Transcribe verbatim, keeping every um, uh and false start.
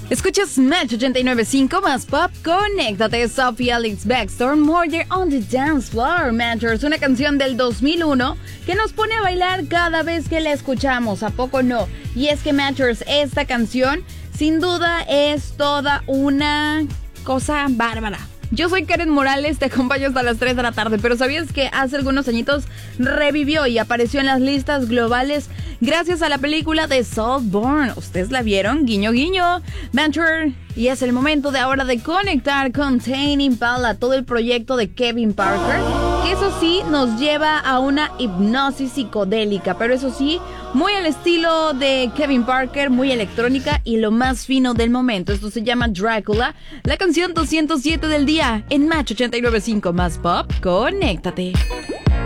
Escuchas Match ochenta y nueve punto cinco más pop. Conéctate, Sophie Alex Baxter, Murder on the Dance Floor. Matchers, una canción del dos mil uno que nos pone a bailar cada vez que la escuchamos, ¿a poco no? Y es que Matchers, esta canción sin duda es toda una cosa bárbara. Yo soy Karen Morales, te acompaño hasta las tres de la tarde, pero ¿sabías que hace algunos añitos revivió y apareció en las listas globales gracias a la película de Saltburn? ¿Ustedes la vieron? Guiño, guiño. Venture. Y es el momento de ahora de conectar con Tame Impala, todo el proyecto de Kevin Parker, que eso sí nos lleva a una hipnosis psicodélica, pero eso sí, muy al estilo de Kevin Parker, muy electrónica y lo más fino del momento. Esto se llama Drácula, la canción doscientos siete del día en Match ochenta y nueve punto cinco más pop. Conéctate.